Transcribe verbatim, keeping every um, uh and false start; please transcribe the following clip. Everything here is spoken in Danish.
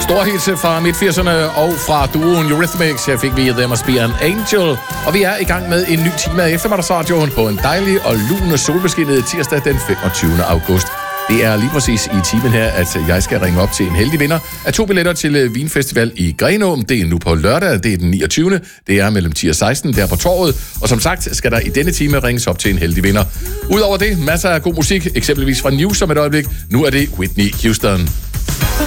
Stor hits fra midt-firserne og fra duoen Eurythmics. Her fik vi There Must Be an Angel. Og vi er i gang med en ny time af eftermiddagsradioen på en dejlig og lun og solbeskinnet tirsdag den femogtyvende august. Det er lige præcis i timen her, at jeg skal ringe op til en heldig vinder af to billetter til Vinfestival i Grenaa. Det er nu på lørdag, det er den niogtyvende Det er mellem ti og seksten der på Torvet. Og som sagt skal der i denne time ringes op til en heldig vinder. Udover det, masser af god musik, eksempelvis fra News om et øjeblik. Nu er det Whitney Houston.